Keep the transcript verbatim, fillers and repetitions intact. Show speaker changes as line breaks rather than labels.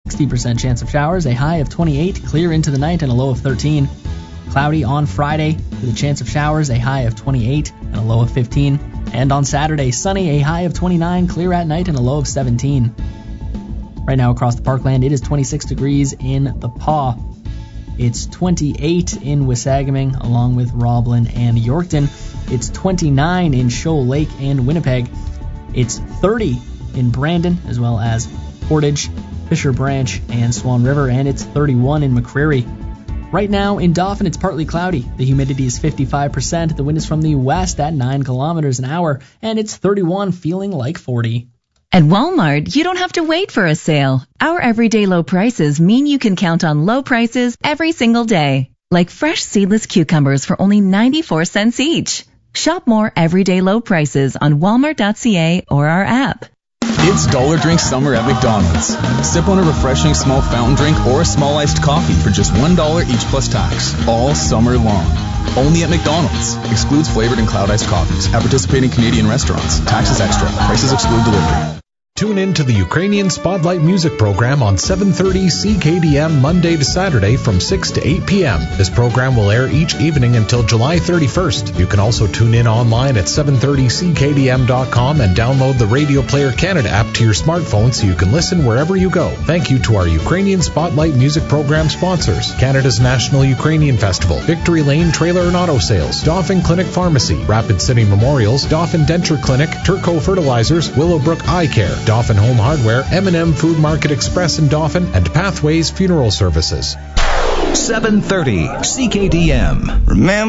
sixty percent chance of showers, a high of twenty-eight, clear into the night and a low of thirteen. Cloudy on Friday with a chance of showers, a high of twenty-eight and a low of fifteen. And on Saturday, sunny, a high of twenty-nine, clear at night and a low of seventeen. Right now across the parkland, it is twenty-six degrees in the Paw. It's twenty-eight in Wissahickon, along with Roblin and Yorkton. It's twenty-nine in Shoal Lake and Winnipeg. It's thirty in Brandon, as well as Portage, Fisher Branch, and Swan River, and it's thirty-one in McCreary. Right now in Dauphin, it's partly cloudy. The humidity is fifty-five percent. The wind is from the west at nine kilometers an hour, and it's thirty-one, feeling like forty.
At Walmart, you don't have to wait for a sale. Our everyday low prices mean you can count on low prices every single day. Like fresh seedless cucumbers for only ninety-four cents each. Shop more everyday low prices on walmart dot c a or our app.
It's Dollar Drink Summer at McDonald's. Sip on a refreshing small fountain drink or a small iced coffee for just one dollar each plus tax, all summer long. Only at McDonald's. Excludes flavored and cloud iced coffees at participating Canadian restaurants. Taxes extra. Prices exclude delivery.
Tune in to the Ukrainian Spotlight Music Program on seven thirty C K D M Monday to Saturday from six to eight p.m. This program will air each evening until July thirty-first. You can also tune in online at seven thirty c k d m dot com and download the Radio Player Canada app to your smartphone so you can listen wherever you go. Thank you to our Ukrainian Spotlight Music Program sponsors: Canada's National Ukrainian Festival, Victory Lane Trailer and Auto Sales, Dauphin Clinic Pharmacy, Rapid City Memorials, Dauphin Denture Clinic, Turco Fertilizers, Willowbrook Eye Care, Dauphin Home Hardware, M and M Food Market Express in Dauphin, and Pathways Funeral Services.
seven thirty C K D M. Remember